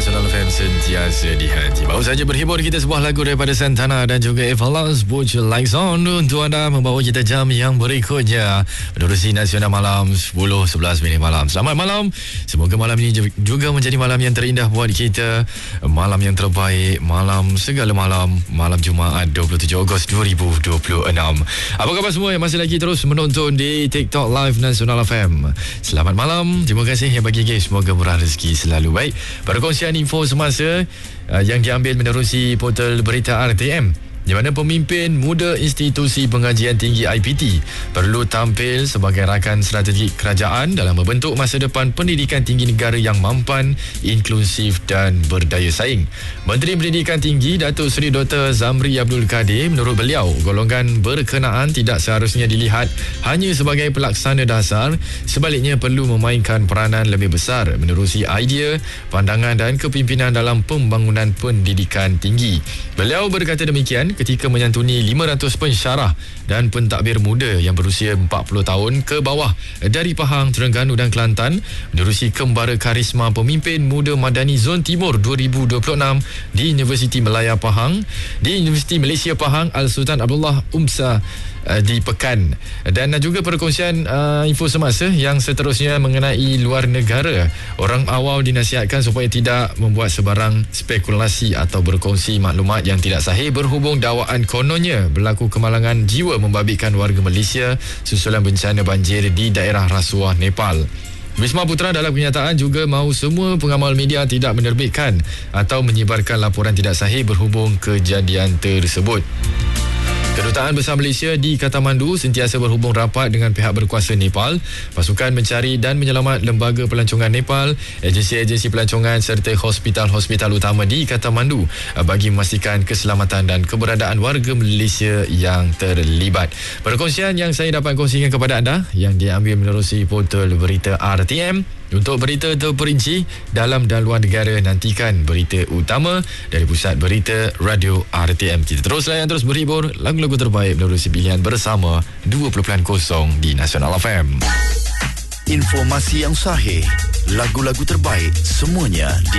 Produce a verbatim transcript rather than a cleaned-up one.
Nasional F M sentiasa di hati. Baru saja berhibur kita sebuah lagu daripada Santana dan juga Evalas, Put Your Lights On, untuk anda membawa kita jam yang berikutnya menerusi Nasional Malam sepuluh sebelas minit malam. Selamat malam. Semoga malam ini juga menjadi malam yang terindah buat kita, malam yang terbaik, malam segala malam, malam Jumaat dua puluh tujuh Ogos dua ribu dua puluh enam. Apa khabar semua yang masih lagi terus menonton di TikTok Live Nasional F M? Selamat malam. Terima kasih yang bagi game. Semoga murah rezeki selalu baik. Perkongsian info semasa uh, yang diambil menerusi portal berita R T M, di mana pemimpin muda institusi pengajian tinggi I P T perlu tampil sebagai rakan strategik kerajaan dalam membentuk masa depan pendidikan tinggi negara yang mampan, inklusif dan berdaya saing. Menteri Pendidikan Tinggi Datuk Seri Doktor Zamri Abdul Kadir, menurut beliau, golongan berkenaan tidak seharusnya dilihat hanya sebagai pelaksana dasar, sebaliknya perlu memainkan peranan lebih besar menerusi idea, pandangan dan kepimpinan dalam pembangunan pendidikan tinggi. Beliau berkata demikian ketika menyantuni lima ratus pensyarah dan pentadbir muda yang berusia empat puluh tahun ke bawah dari Pahang, Terengganu dan Kelantan menerusi Kembara Karisma Pemimpin Muda Madani Zon Timur dua ribu dua puluh enam di Universiti Melaya Pahang, di Universiti Malaysia Pahang Al-Sultan Abdullah Umsa di Pekan. Dan juga perkongsian uh, info semasa yang seterusnya mengenai luar negara. Orang awam dinasihatkan supaya tidak membuat sebarang spekulasi atau berkongsi maklumat yang tidak sahih berhubung dakwaan kononnya berlaku kemalangan jiwa membabitkan warga Malaysia susulan bencana banjir di daerah Rasuah, Nepal. Wisma Putra dalam kenyataan juga mahu semua pengamal media tidak menerbitkan atau menyebarkan laporan tidak sahih berhubung kejadian tersebut. Kedutaan Besar Malaysia di Kathmandu sentiasa berhubung rapat dengan pihak berkuasa Nepal, pasukan mencari dan menyelamat lembaga pelancongan Nepal, agensi-agensi pelancongan serta hospital-hospital utama di Kathmandu bagi memastikan keselamatan dan keberadaan warga Malaysia yang terlibat. Perkongsian yang saya dapat kongsikan kepada anda yang diambil menerusi portal berita R T M. Untuk berita terperinci dalam dan luar negara, nantikan berita utama dari Pusat Berita Radio R T M. Kita terus layan, terus berhibur lagu-lagu terbaik menerusi pilihan bersama dua puluh kosong di Nasional F M. Informasi yang sahih, lagu-lagu terbaik, semuanya di